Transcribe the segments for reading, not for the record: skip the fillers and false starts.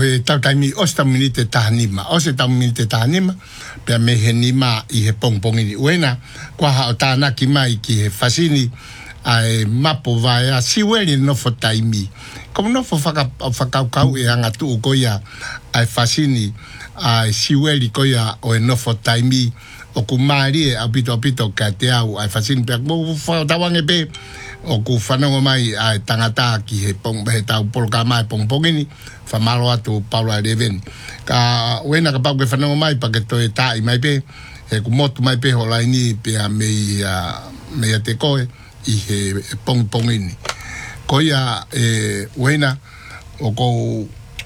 he tau taimi o se tau mini te tahanima. O se tau mini te tahanima, pia me he nima i he pongpongi ni uena, kua hao tānaki mai ki he fasini ai mapo vai a siweli nofo taimi. Como nofo whakaukau e anga tuu koia ai fasini ai siweli koia o e nofo taimi o ku maari e apito ka te au ai fasini pia mo whatawange pe o ku whanongo mai ai tangata ki he tau poloka mai pongpongini whamalo atu Paula Leven ka wena ka pau ke whanongo mai pa ke toi tai mai pe he ku motu mai pe ho laini pia mea te koe i he pongpongini koia wena o kou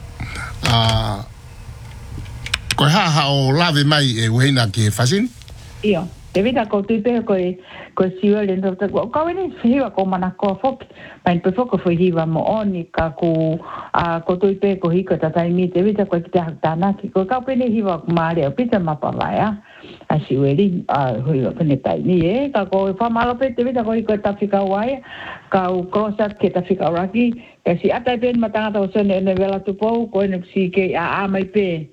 koe haha o lave mai e wena ki he fasini Io, te vita ko tupe ko siwa le ndo ko wini hiwa ko mana ko fok pain pe fok fo hiwa mo oni ka ko tupe ko hiko tatai mi te vita ko kita tana ki ko ka pene hiwa mare o pita mapa vai a siweli hiwa pene tai ni e ka ko fa malo pe te vita ko hiko tafika wai ka u krosat ke tafika raki ka si atai pen matanga to sene ne vela tu po ko ne si ke a mai pe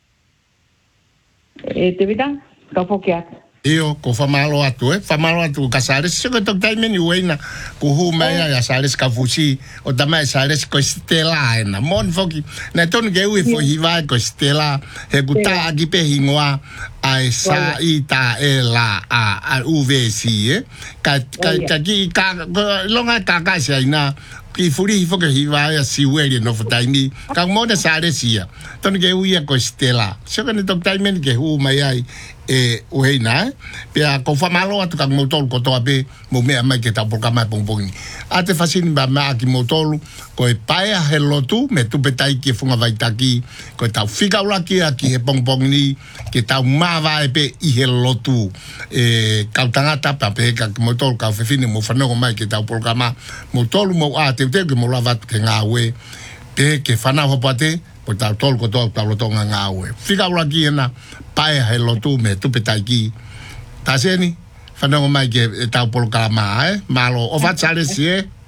e te vita ka fokiat Io, ko whamalo atu, whamalo atu ka sares, siko tok taimeni ueina, ko hu mea ya sares ka fusi, o tamai sares ko stela ena, mon foki, na tonu ke ui fo hiwai ko stela, he kuta aki pe hingoa, ai sa i ta e la a uvesi, ka longa ka kasi aina, ki furi hifo ke hiwai a siweri no futaimi, ka mona sares ia, tonu ke ui ko stela, siko ne tok taimeni ke hu mea uheina pia ko famalo atu ka motol ko to ape mo me mai ke ta por kama pongpong ate fasini ba ma ki motol ko e paia helotu me tu petai ki funga vai taki ko ta fika ula ki he pongpong ni ke ta ma va pe i helotu kautangata pa pe ka motol ka fefine mo fano mai ke ta por kama motol mo ate te ke mo lava ke ngawe pe ke fana ho pate po ta tol ko to ta lo tonga ngawe fika ula ki na pae he lotu me tupe taiki. Ta seni, whanongo mai ke tau polo kalama, malo, o whatsare si